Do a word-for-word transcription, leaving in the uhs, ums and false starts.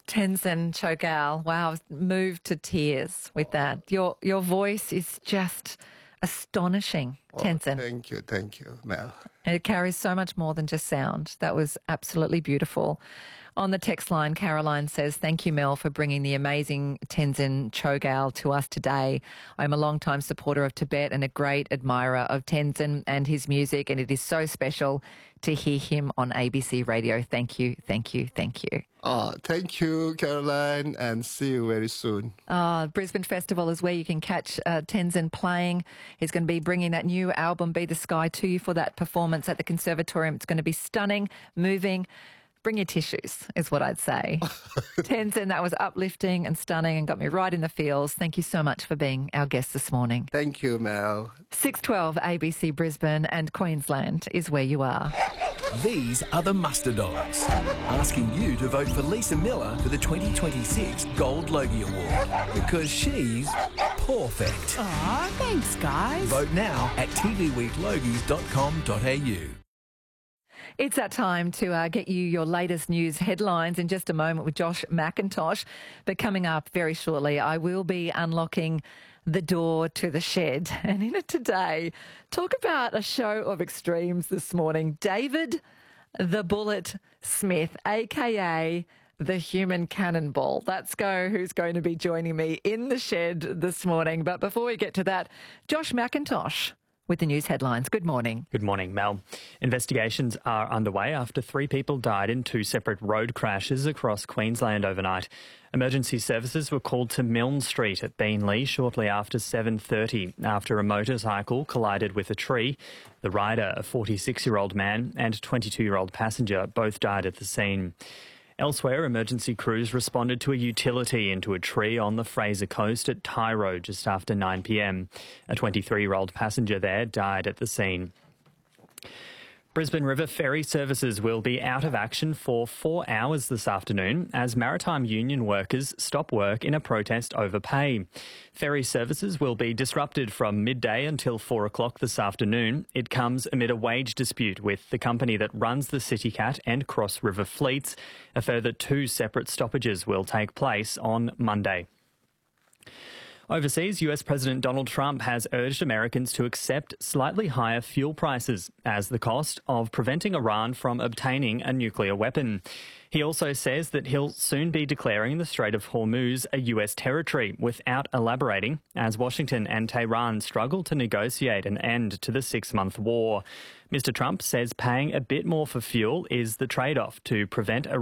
Tenzin Chogal, wow, moved to tears with that. Your your voice is just astonishing, Oh, Tenzin. thank you, thank you, Mel. And it carries so much more than just sound. That was absolutely beautiful. On the text line, Caroline says, thank you, Mel, for bringing the amazing Tenzin Chogal to us today. I'm a long-time supporter of Tibet and a great admirer of Tenzin and his music, and it is so special to hear him on A B C Radio. Thank you, thank you, thank you. Oh, thank you, Caroline, and see you very soon. Uh, Brisbane Festival is where you can catch uh, Tenzin playing. He's going to be bringing that new album, Be the Sky, to you for that performance at the Conservatorium. It's going to be stunning, moving. Bring your tissues, is what I'd say. Tenzin, that was uplifting and stunning and got me right in the feels. Thank you so much for being our guest this morning. Thank you, Mel. six twelve A B C Brisbane and Queensland is where you are. These are the Muster Dogs, asking you to vote for Lisa Miller for the twenty twenty-six Gold Logie Award, because she's perfect. Aw, thanks, guys. Vote now at t v week logies dot com dot a u. It's that time to uh, get you your latest news headlines in just a moment with Josh McIntosh. But coming up very shortly, I will be unlocking the door to the shed. And in it today, talk about a show of extremes this morning. David the Bullet Smith, a k a the human cannonball. That's go who's going to be joining me in the shed this morning. But before we get to that, Josh McIntosh with the news headlines. Good morning. Good morning, Mel. Investigations are underway after three people died in two separate road crashes across Queensland overnight. Emergency services were called to Milne Street at Beenleigh shortly after seven thirty after a motorcycle collided with a tree. The rider, a forty-six-year-old man, and twenty-two-year-old passenger both died at the scene. Elsewhere, emergency crews responded to a utility into a tree on the Fraser Coast at Tyro just after nine p m. A twenty-three-year-old passenger there died at the scene. Brisbane River ferry services will be out of action for four hours this afternoon as maritime union workers stop work in a protest over pay. Ferry services will be disrupted from midday until four o'clock this afternoon. It comes amid a wage dispute with the company that runs the CityCat and Cross River fleets. A further two separate stoppages will take place on Monday. Overseas, U S President Donald Trump has urged Americans to accept slightly higher fuel prices as the cost of preventing Iran from obtaining a nuclear weapon. He also says that he'll soon be declaring the Strait of Hormuz a U S territory without elaborating, as Washington and Tehran struggle to negotiate an end to the six-month war. Mister Trump says paying a bit more for fuel is the trade-off to prevent